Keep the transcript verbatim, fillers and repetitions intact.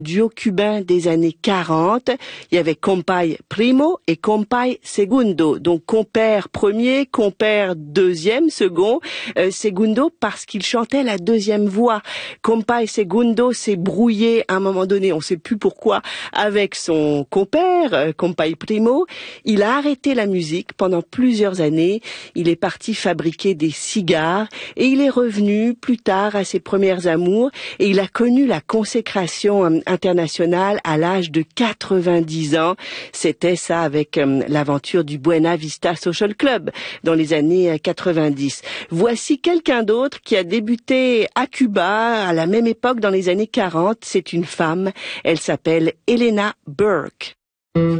Duo cubain des années quarante, il y avait Compay Primo et Compay Segundo, donc compère premier, compère deuxième, second, euh, Segundo parce qu'il chantait la deuxième voix. Compay Segundo s'est brouillé à un moment donné, on ne sait plus pourquoi, avec son compère, euh, Compay Primo. Il a arrêté la musique pendant plusieurs années, il est parti fabriquer des cigares et il est revenu plus tard à ses premières amours et il a connu la consécration euh, international à l'âge de quatre-vingt-dix ans. C'était ça avec euh, l'aventure du Buena Vista Social Club dans les années quatre-vingt-dix. Voici quelqu'un d'autre qui a débuté à Cuba à la même époque dans les années quarante. C'est une femme. Elle s'appelle Elena Burke.